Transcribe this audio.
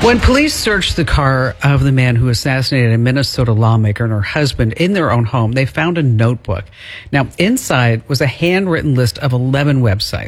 When police searched the car of the man who assassinated a Minnesota lawmaker and her husband in their own home, they found a notebook. Now, inside was a handwritten list of 11 websites.